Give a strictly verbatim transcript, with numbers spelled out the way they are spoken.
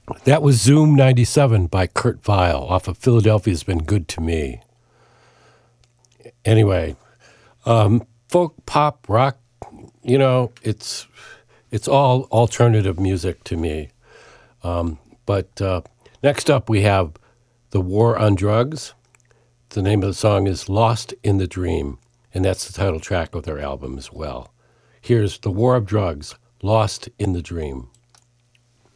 That was Zoom ninety-seven by Kurt Vile off of Philadelphia's Been Good to Me. Anyway, um, folk, pop, rock, you know, it's it's all alternative music to me. Um, but uh, next up we have The War on Drugs. The name of the song is Lost in the Dream, and that's the title track of their album as well. Here's The War of Drugs, Lost in the Dream.